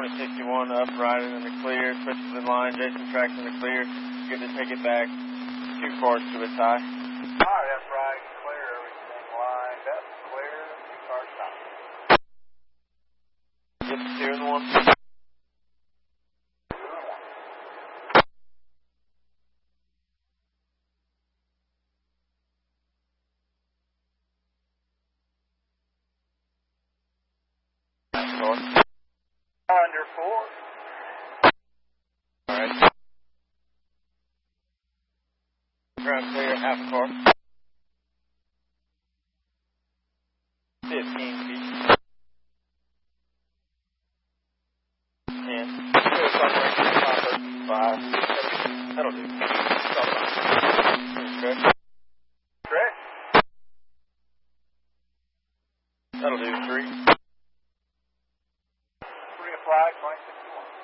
2061 up, riding in the clear, switches in line, Jason tracks in the clear. Good to take it back 2 cars to its high. Alright, that's right, clear, everything lined up, clear, 2 cars stop. Get the 2 and the 1. Under 4. Alright. Ground clear, half a car. 15 feet. 10. 5. That'll do. Stretch. Stretch. That'll do. 3. Reapply, 2061.